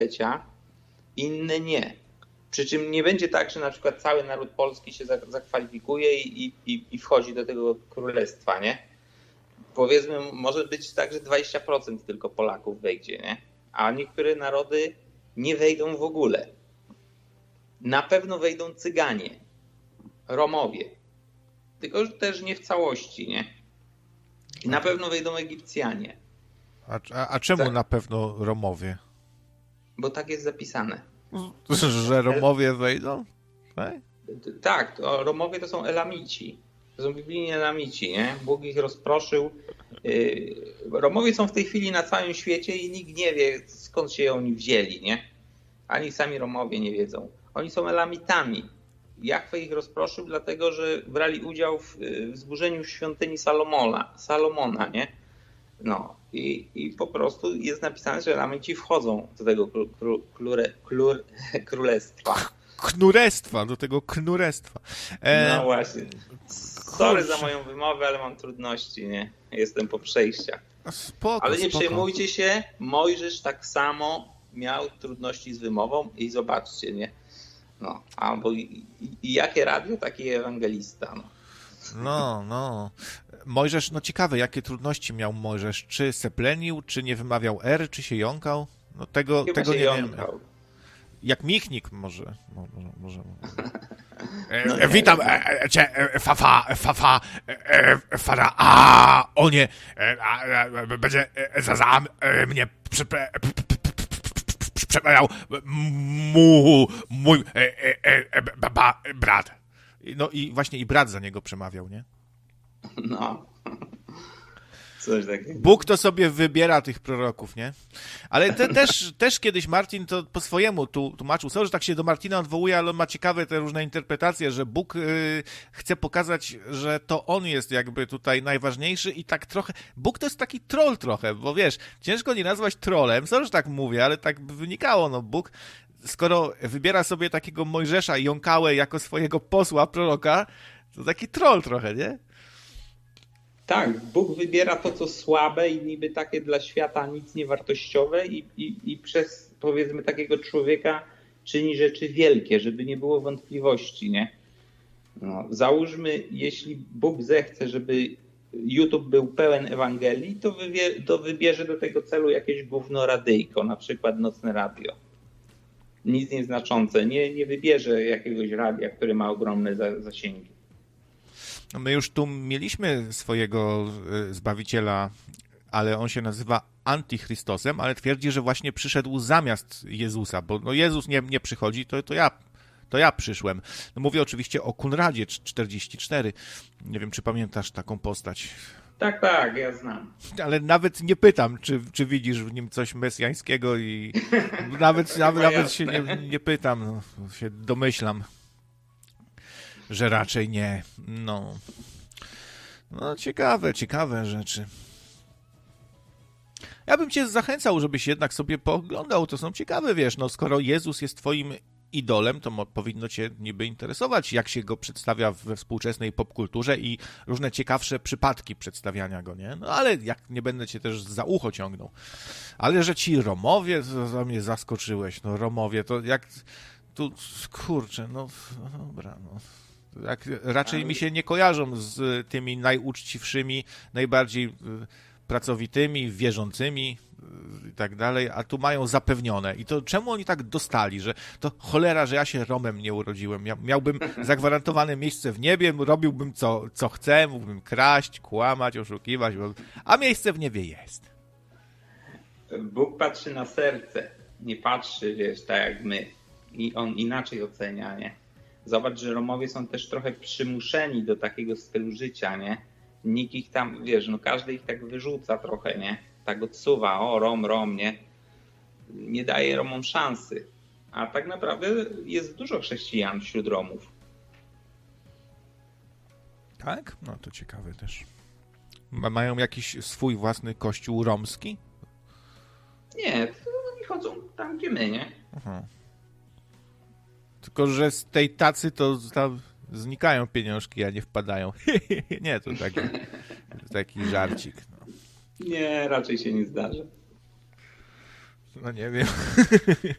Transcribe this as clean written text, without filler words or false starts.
inne nie. Przy czym nie będzie tak, że na przykład cały naród polski się zakwalifikuje i wchodzi do tego królestwa, nie? Powiedzmy, może być tak, że 20% tylko Polaków wejdzie, nie? A niektóre narody nie wejdą w ogóle. Na pewno wejdą Cyganie, Romowie, tylko że też nie w całości, nie? I na pewno wejdą Egipcjanie. A czemu na pewno Romowie? Bo tak jest zapisane. Że Romowie wejdą? Tak? Tak, to Romowie to są Elamici. To są biblijni Elamici, nie? Bóg ich rozproszył. Romowie są w tej chwili na całym świecie i nikt nie wie, skąd się oni wzięli, nie? Ani sami Romowie nie wiedzą. Oni są Elamitami. Jahwe ich rozproszył, dlatego że brali udział w zburzeniu świątyni Salomona, nie? No i po prostu jest napisane, że Elamici wchodzą do tego królestwa. Knurestwa, do tego knurestwa. No właśnie. Sorry za moją wymowę, ale mam trudności, nie? Jestem po przejściach. Spoko, ale nie przejmujcie się, Mojżesz tak samo miał trudności z wymową i zobaczcie, nie? No, albo i jakie radio, taki ewangelista, no. No. Mojżesz, no ciekawe, jakie trudności miał Mojżesz. Czy seplenił, czy nie wymawiał R, czy się jąkał? No tego nie wiem. Jak Michnik może. No witam cię, faraonie. Będzie za mnie przemawiał mój brat. No i właśnie i brat za niego przemawiał, nie? No. Coś takiego. Bóg to sobie wybiera tych proroków, nie? Ale też kiedyś Martin to po swojemu tłumaczył. Sorry, że tak się do Martina odwołuje, ale on ma ciekawe te różne interpretacje, że Bóg chce pokazać, że to on jest jakby tutaj najważniejszy i tak trochę... Bóg to jest taki troll trochę, bo wiesz, ciężko nie nazwać trollem. Sorry, że tak mówię, ale tak by wynikało, no Bóg, skoro wybiera sobie takiego Mojżesza i Jąkałę jako swojego posła, proroka, to taki troll trochę, nie? Tak, Bóg wybiera to, co słabe i niby takie dla świata nic niewartościowe i przez, powiedzmy, takiego człowieka czyni rzeczy wielkie, żeby nie było wątpliwości, nie? No, załóżmy, jeśli Bóg zechce, żeby YouTube był pełen Ewangelii, to wybierze do tego celu jakieś gówno radyjko, na przykład nocne radio. Nic nieznaczące. Nie wybierze jakiegoś radia, które ma ogromne zasięgi. My już tu mieliśmy swojego Zbawiciela, ale on się nazywa Antichrystosem, ale twierdzi, że właśnie przyszedł zamiast Jezusa, bo no Jezus nie przychodzi, to ja przyszłem. No mówię oczywiście o Kunradzie 44. Nie wiem, czy pamiętasz taką postać. Tak, ja znam. Ale nawet nie pytam, czy widzisz w nim coś mesjańskiego i nawet się nie pytam, no, się domyślam, że raczej nie. No ciekawe rzeczy. Ja bym cię zachęcał, żebyś jednak sobie pooglądał. To są ciekawe, wiesz, no skoro Jezus jest twoim idolem, to powinno cię niby interesować, jak się go przedstawia we współczesnej popkulturze i różne ciekawsze przypadki przedstawiania go, nie? No ale jak nie będę cię też za ucho ciągnął. Ale że ci Romowie, to mnie zaskoczyłeś, no Romowie, to jak... Tu, kurczę, no dobra, no... Jak raczej mi się nie kojarzą z tymi najuczciwszymi, najbardziej pracowitymi, wierzącymi i tak dalej, a tu mają zapewnione. I to czemu oni tak dostali, że to cholera, że ja się Romem nie urodziłem. Miałbym zagwarantowane miejsce w niebie, robiłbym co chcę, mógłbym kraść, kłamać, oszukiwać, a miejsce w niebie jest. Bóg patrzy na serce, nie patrzy, wiesz, tak jak my. I on inaczej ocenia, nie? Zobacz, że Romowie są też trochę przymuszeni do takiego stylu życia, nie? Nikt ich tam, wiesz, no każdy ich tak wyrzuca trochę, nie? Tak odsuwa, o Rom, nie? Nie daje Romom szansy. A tak naprawdę jest dużo chrześcijan wśród Romów. Tak? No to ciekawe też. Mają jakiś swój własny kościół romski? Nie, to oni chodzą tam, gdzie my, nie? Aha. Tylko, że z tej tacy to tam znikają pieniążki, a nie wpadają. Nie, to taki żarcik. No. Nie, raczej się nie zdarzy. No nie wiem.